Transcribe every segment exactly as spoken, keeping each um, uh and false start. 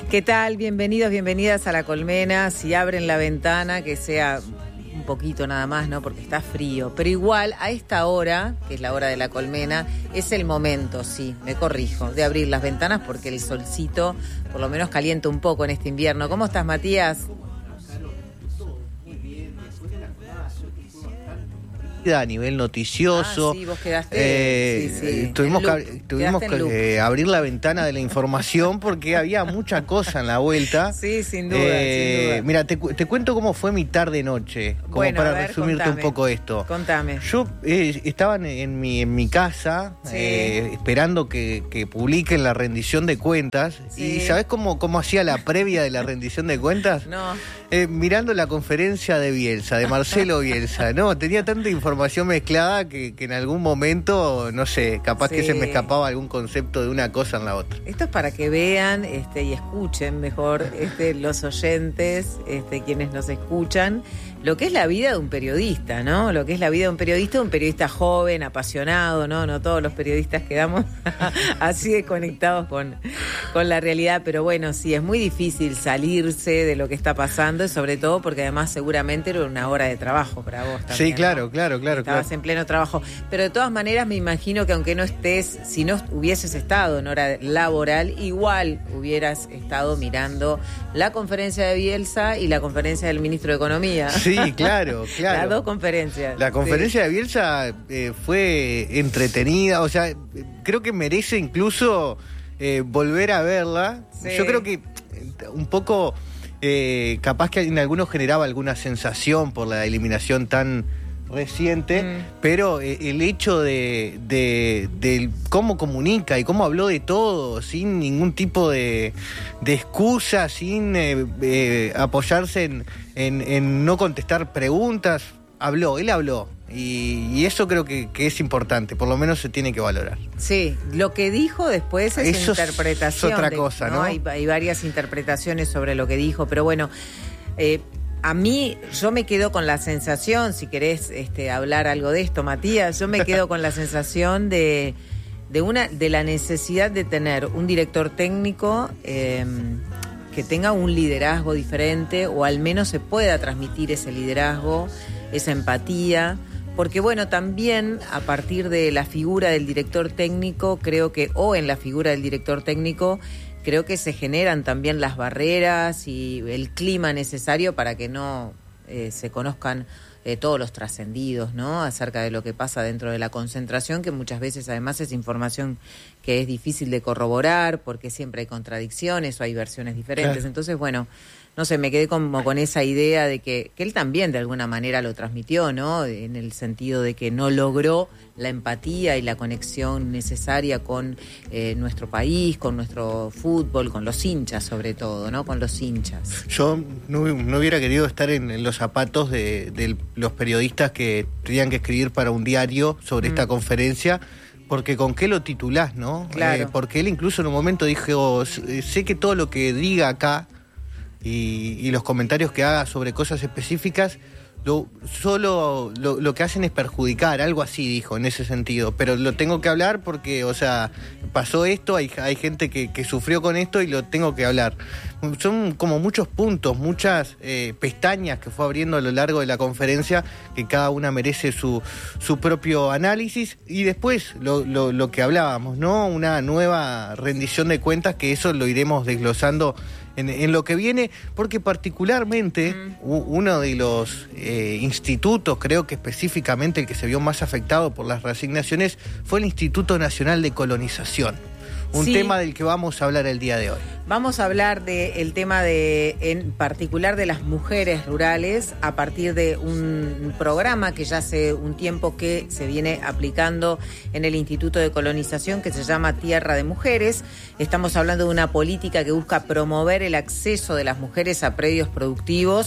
¿Qué tal? Bienvenidos, bienvenidas a La Colmena. Si abren la ventana, que sea un poquito nada más, ¿no? Porque está frío. Pero igual, a esta hora, que es la hora de La Colmena, es el momento, sí, me corrijo, de abrir las ventanas porque el solcito por lo menos calienta un poco en este invierno. ¿Cómo estás, Matías? A nivel noticioso. Ah, sí, vos quedaste. Eh, sí, sí. Tuvimos que, tuvimos que eh, abrir la ventana de la información porque había mucha cosa en la vuelta. Sí, sin duda. Eh, sin duda. Mira, te, te cuento cómo fue mi tarde-noche, como bueno, para ver, resumirte contame, un poco esto. Contame. Yo eh, estaba en, en, mi, en mi casa sí. eh, esperando que, que publiquen la rendición de cuentas. Sí. ¿Y sabés cómo, cómo hacía la previa de la rendición de cuentas? No. Eh, mirando la conferencia de Bielsa, de Marcelo Bielsa. No, tenía tanta información mezclada que, que en algún momento, no sé, capaz sí. que se me escapaba algún concepto de una cosa en la otra. Esto es para que vean este, y escuchen mejor este, los oyentes, este, quienes nos escuchan, lo que es la vida de un periodista, ¿no? Lo que es la vida de un periodista, un periodista joven, apasionado, ¿no? No todos los periodistas quedamos así desconectados con, con la realidad, pero bueno, sí, es muy difícil salirse de lo que está pasando, y sobre todo porque además seguramente era una hora de trabajo para vos también. Sí, claro, ¿no? claro, claro. Estabas claro. en pleno trabajo, pero de todas maneras me imagino que aunque no estés, si no hubieses estado en hora laboral, igual hubieras estado mirando la conferencia de Bielsa y la conferencia del ministro de Economía. Sí, claro, claro. Las dos conferencias. La conferencia sí. de Bielsa eh, fue entretenida, o sea, creo que merece incluso eh, volver a verla. Sí. Yo creo que un poco, eh, capaz que en algunos generaba alguna sensación por la eliminación tan reciente, mm. pero eh, el hecho de, de, de cómo comunica y cómo habló de todo, sin ningún tipo de, de excusa, sin eh, eh, apoyarse en, en, en no contestar preguntas, habló, él habló. Y, y eso creo que, que es importante, por lo menos se tiene que valorar. Sí, lo que dijo después es eso interpretación. Es otra de, cosa, ¿no? ¿no? Hay, hay varias interpretaciones sobre lo que dijo, pero bueno, eh, a mí, yo me quedo con la sensación, si querés este, hablar algo de esto, Matías, yo me quedo con la sensación de, de, una, de la necesidad de tener un director técnico eh, que tenga un liderazgo diferente, o al menos se pueda transmitir ese liderazgo, esa empatía, porque bueno, también a partir de la figura del director técnico, creo que, o en la figura del director técnico, creo que se generan también las barreras y el clima necesario para que no eh, se conozcan eh, todos los trascendidos, ¿no? Acerca de lo que pasa dentro de la concentración, que muchas veces además es información que es difícil de corroborar porque siempre hay contradicciones o hay versiones diferentes. Claro. Entonces, bueno, no sé, me quedé como con esa idea de que, que él también de alguna manera lo transmitió, ¿no? En el sentido de que no logró la empatía y la conexión necesaria con eh, nuestro país, con nuestro fútbol, con los hinchas sobre todo, ¿no? Con los hinchas. Yo no, no hubiera querido estar en, en los zapatos de, de los periodistas que tenían que escribir para un diario sobre mm. esta conferencia, porque con qué lo titulás, ¿no? Claro. Eh, porque él incluso en un momento dijo, sé que todo lo que diga acá y, y los comentarios que haga sobre cosas específicas, Lo, solo lo, lo que hacen es perjudicar, algo así dijo, en ese sentido. Pero lo tengo que hablar porque, o sea, pasó esto, hay, hay gente que, que sufrió con esto y lo tengo que hablar. Son como muchos puntos, muchas eh, pestañas que fue abriendo a lo largo de la conferencia, que cada una merece su, su propio análisis. Y después, lo, lo, lo que hablábamos, ¿no? Una nueva rendición de cuentas, que eso lo iremos desglosando En, en lo que viene, porque particularmente mm. uno de los eh, institutos, creo que específicamente el que se vio más afectado por las reasignaciones, fue el Instituto Nacional de Colonización. Un sí. tema del que vamos a hablar el día de hoy. Vamos a hablar del tema de, en particular de las mujeres rurales, a partir de un programa que ya hace un tiempo que se viene aplicando en el Instituto de Colonización, que se llama Tierra de Mujeres. Estamos hablando de una política que busca promover el acceso de las mujeres a predios productivos,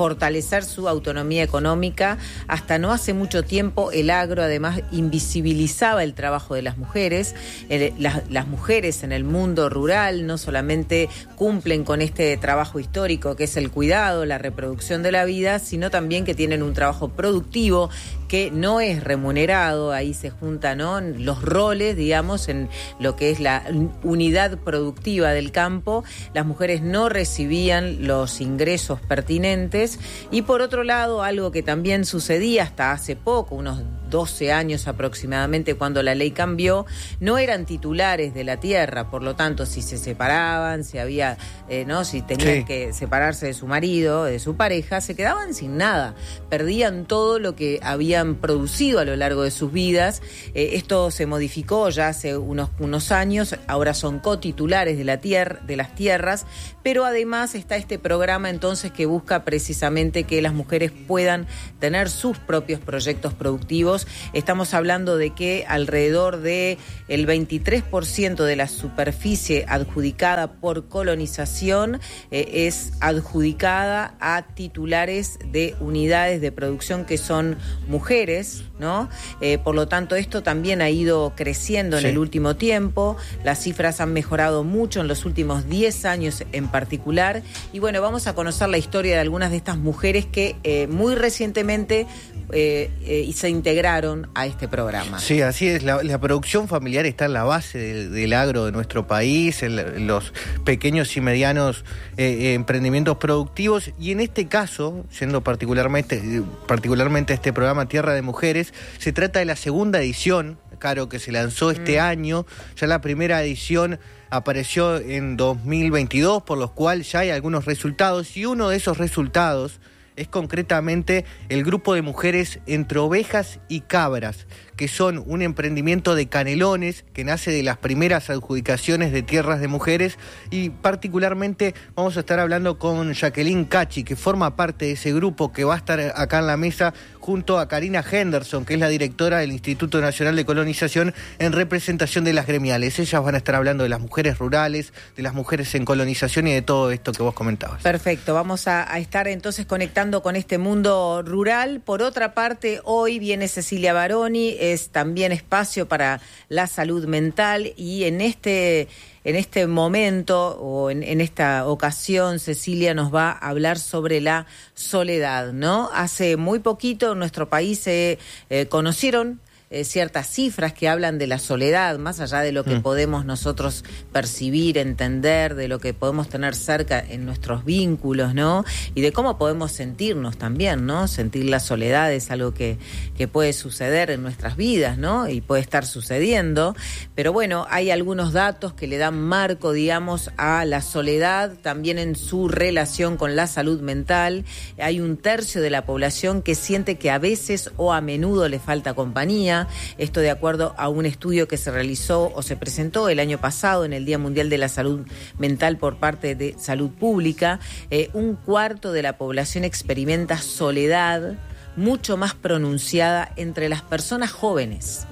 fortalecer su autonomía económica. Hasta no hace mucho tiempo el agro además invisibilizaba el trabajo de las mujeres. El, las, las mujeres en el mundo rural no solamente cumplen con este trabajo histórico que es el cuidado, la reproducción de la vida, sino también que tienen un trabajo productivo que no es remunerado. Ahí se juntan, ¿no?, los roles, digamos, en lo que es la unidad productiva del campo. Las mujeres no recibían los ingresos pertinentes y por otro lado, algo que también sucedía hasta hace poco, unos doce años aproximadamente, cuando la ley cambió, no eran titulares de la tierra. Por lo tanto, si se separaban, si había, eh, no, si tenían sí. que separarse de su marido, de su pareja, se quedaban sin nada, perdían todo lo que habían producido a lo largo de sus vidas. Eh, esto se modificó ya hace unos, unos años, ahora son cotitulares de la tierra, de las tierras, pero además está este programa entonces que busca precisamente que las mujeres puedan tener sus propios proyectos productivos. Estamos hablando de que alrededor de el veintitrés por ciento de la superficie adjudicada por colonización eh, es adjudicada a titulares de unidades de producción que son mujeres, ¿no? Eh, por lo tanto, esto también ha ido creciendo en sí. el último tiempo. Las cifras han mejorado mucho en los últimos diez años en particular. Y bueno, vamos a conocer la historia de algunas de estas mujeres que eh, muy recientemente eh, eh, se integraron a este programa. Sí, así es. La, la producción familiar está en la base del, del agro de nuestro país, en, la, en los pequeños y medianos eh, emprendimientos productivos. Y en este caso, siendo particularmente, particularmente este programa Tierra de Mujeres, se trata de la segunda edición, Caro, que se lanzó este mm. año. Ya la primera edición apareció en dos mil veintidós, por lo cual ya hay algunos resultados, y uno de esos resultados es concretamente el grupo de mujeres Entre Ovejas y Cabras, que son un emprendimiento de Canelones que nace de las primeras adjudicaciones de tierras de mujeres, y particularmente vamos a estar hablando con Jacqueline Cachi, que forma parte de ese grupo, que va a estar acá en la mesa junto a Karina Henderson, que es la directora del Instituto Nacional de Colonización, en representación de las gremiales. Ellas van a estar hablando de las mujeres rurales, de las mujeres en colonización y de todo esto que vos comentabas. Perfecto, vamos a, a estar entonces conectando con este mundo rural. Por otra parte, hoy viene Cecilia Baroni, es también espacio para la salud mental, y en este en este momento o en, en esta ocasión Cecilia nos va a hablar sobre la soledad, ¿no? Hace muy poquito en nuestro país se eh, conocieron Eh, ciertas cifras que hablan de la soledad, más allá de lo que mm. podemos nosotros percibir, entender, de lo que podemos tener cerca en nuestros vínculos, ¿no? Y de cómo podemos sentirnos también, ¿no? Sentir la soledad es algo que, que puede suceder en nuestras vidas, ¿no? Y puede estar sucediendo. Pero bueno, hay algunos datos que le dan marco, digamos, a la soledad, también en su relación con la salud mental. Hay un tercio de la población que siente que a veces o a menudo le falta compañía. Esto de acuerdo a un estudio que se realizó o se presentó el año pasado en el Día Mundial de la Salud Mental por parte de Salud Pública. Eh, un cuarto de la población experimenta soledad mucho más pronunciada entre las personas jóvenes.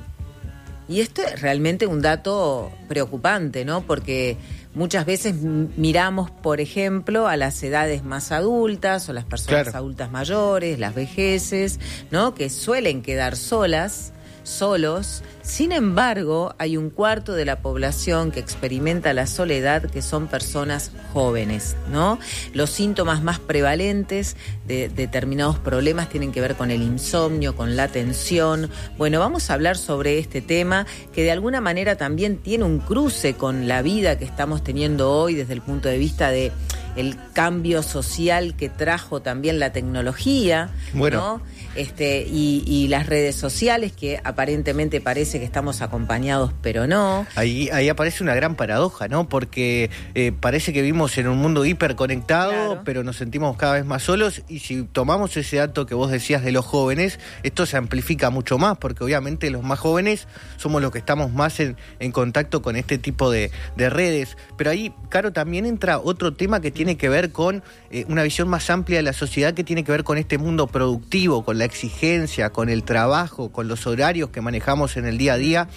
Y esto es realmente un dato preocupante, ¿no? Porque muchas veces miramos, por ejemplo, a las edades más adultas o las personas claro. adultas mayores, las vejeces, ¿no? Que suelen quedar solas, solos. Sin embargo, hay un cuarto de la población que experimenta la soledad que son personas jóvenes, ¿no? Los síntomas más prevalentes de, de determinados problemas tienen que ver con el insomnio, con la tensión. Bueno, vamos a hablar sobre este tema que de alguna manera también tiene un cruce con la vida que estamos teniendo hoy desde el punto de vista de el cambio social que trajo también la tecnología, bueno. ¿no? Este, y, y las redes sociales, que aparentemente parece que estamos acompañados, pero no. Ahí, ahí aparece una gran paradoja, ¿no? Porque eh, parece que vivimos en un mundo hiperconectado, claro. pero nos sentimos cada vez más solos, y si tomamos ese dato que vos decías de los jóvenes, esto se amplifica mucho más, porque obviamente los más jóvenes somos los que estamos más en, en contacto con este tipo de, de redes. Pero ahí, Caro, también entra otro tema que tiene que ver con eh, una visión más amplia de la sociedad, que tiene que ver con este mundo productivo, con la exigencia, con el trabajo, con los horarios que manejamos en el día a día.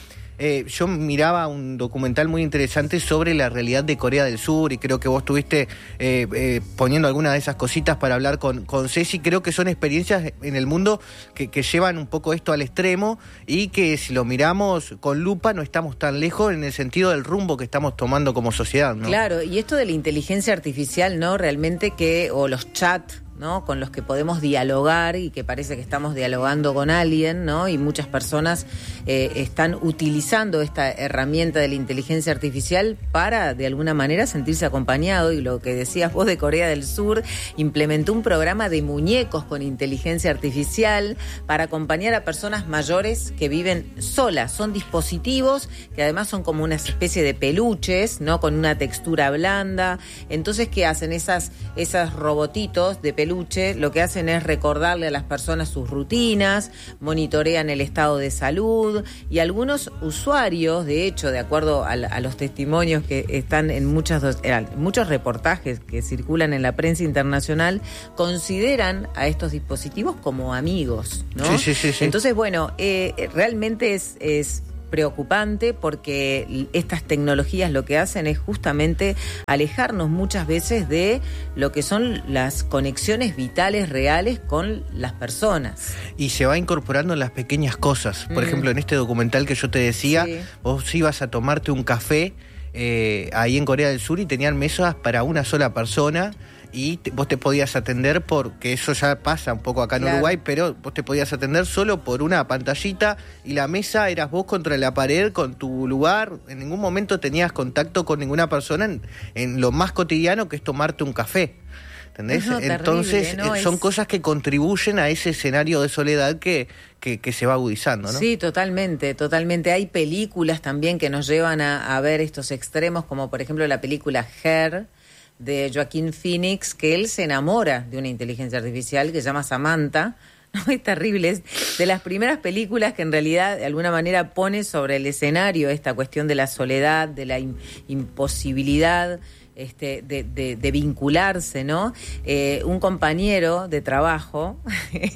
eh, yo miraba un documental muy interesante sobre la realidad de Corea del Sur y creo que vos estuviste eh, eh, poniendo algunas de esas cositas para hablar con, con Ceci. Creo que son experiencias en el mundo que, que llevan un poco esto al extremo y que si lo miramos con lupa no estamos tan lejos en el sentido del rumbo que estamos tomando como sociedad, ¿no? Claro, y esto de la inteligencia artificial, ¿no? Realmente que, o los chats, ¿no? Con los que podemos dialogar y que parece que estamos dialogando con alguien, ¿no? Y muchas personas eh, están utilizando esta herramienta de la inteligencia artificial para, de alguna manera, sentirse acompañado. Y lo que decías vos de Corea del Sur, implementó un programa de muñecos con inteligencia artificial para acompañar a personas mayores que viven solas. Son dispositivos que además son como una especie de peluches, ¿no? Con una textura blanda. Entonces, ¿qué hacen? Esas, esas robotitos de peluche, lo que hacen es recordarle a las personas sus rutinas, monitorean el estado de salud y algunos usuarios, de hecho, de acuerdo a, a los testimonios que están en muchas, en muchos reportajes que circulan en la prensa internacional, consideran a estos dispositivos como amigos, ¿no? Sí, sí, sí, sí. Entonces, bueno, eh, realmente es... es preocupante porque estas tecnologías lo que hacen es justamente alejarnos muchas veces de lo que son las conexiones vitales reales con las personas. Y se va incorporando en las pequeñas cosas. Por mm. ejemplo, en este documental que yo te decía, sí. vos ibas a tomarte un café eh, ahí en Corea del Sur y tenían mesas para una sola persona. Y te, vos te podías atender porque eso ya pasa un poco acá en claro. Uruguay, pero vos te podías atender solo por una pantallita y la mesa eras vos contra la pared con tu lugar. En ningún momento tenías contacto con ninguna persona en, en lo más cotidiano que es tomarte un café. ¿Entendés? No, Entonces terrible, ¿no? son es... cosas que contribuyen a ese escenario de soledad que, que, que se va agudizando, ¿no? Sí, totalmente, totalmente. Hay películas también que nos llevan a, a ver estos extremos, como por ejemplo la película Her, de Joaquín Phoenix, que él se enamora de una inteligencia artificial que se llama Samantha. No, es terrible, es de las primeras películas que en realidad de alguna manera pone sobre el escenario esta cuestión de la soledad, de la in- imposibilidad este, de, de, de vincularse, ¿no? Eh, un compañero de trabajo eh,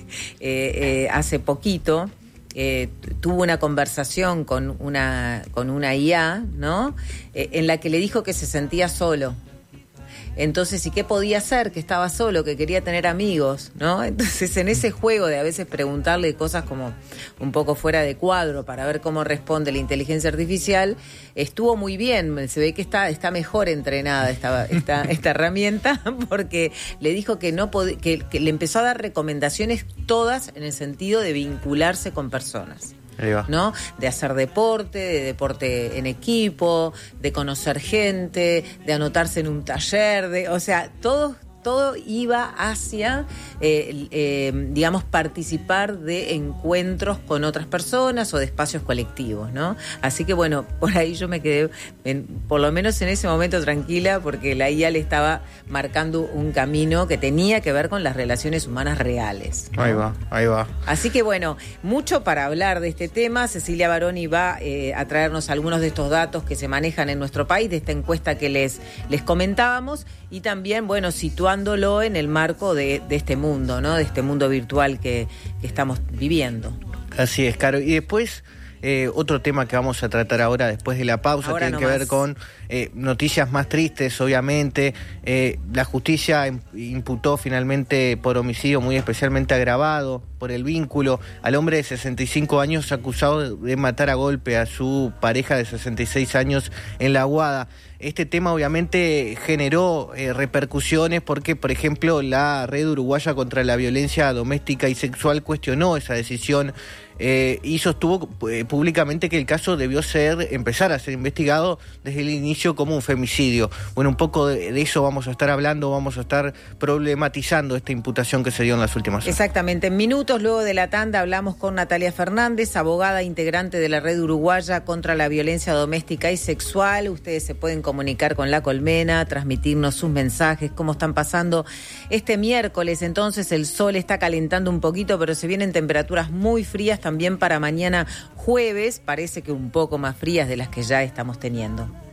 eh, hace poquito Eh, tuvo una conversación con una, con una I A, ¿no? Eh, en la que le dijo que se sentía solo. Entonces, ¿y qué podía hacer? Que estaba solo, que quería tener amigos, ¿no? Entonces, en ese juego de a veces preguntarle cosas como un poco fuera de cuadro para ver cómo responde la inteligencia artificial, estuvo muy bien. Se ve que está, está mejor entrenada esta, esta, esta herramienta porque le dijo que no pod- que, que le empezó a dar recomendaciones todas en el sentido de vincularse con personas. ¿No? De hacer deporte, de deporte en equipo, de conocer gente, de anotarse en un taller, de, o sea, todo, todo iba hacia, eh, eh, digamos, participar de encuentros con otras personas o de espacios colectivos, ¿no? Así que bueno, por ahí yo me quedé, en, por lo menos en ese momento, tranquila, porque la I A le estaba marcando un camino que tenía que ver con las relaciones humanas reales, ¿no? Ahí va, ahí va. Así que bueno, mucho para hablar de este tema. Cecilia Baroni va eh, a traernos algunos de estos datos que se manejan en nuestro país, de esta encuesta que les, les comentábamos, y también, bueno, situándolo en el marco de, de este mundo, ¿no? De este mundo virtual que, que estamos viviendo. Así es, Caro. Y después, eh, otro tema que vamos a tratar ahora, después de la pausa, ahora tiene no que más. ver con eh, noticias más tristes, obviamente. Eh, la justicia imputó finalmente por homicidio muy especialmente agravado por el vínculo al hombre de sesenta y cinco años acusado de matar a golpe a su pareja de sesenta y seis años en La Aguada. Este tema obviamente generó eh, repercusiones porque, por ejemplo, la Red Uruguaya contra la Violencia Doméstica y Sexual cuestionó esa decisión eh, y sostuvo eh, públicamente que el caso debió ser empezar a ser investigado desde el inicio como un femicidio. Bueno, un poco de, de eso vamos a estar hablando, vamos a estar problematizando esta imputación que se dio en las últimas horas. Exactamente. En minutos, luego de la tanda, hablamos con Natalia Fernández, abogada integrante de la Red Uruguaya contra la Violencia Doméstica y Sexual. Ustedes se pueden comunicar con La Colmena, transmitirnos sus mensajes, cómo están pasando este miércoles. Entonces el sol está calentando un poquito, pero se vienen temperaturas muy frías también para mañana jueves, parece que un poco más frías de las que ya estamos teniendo.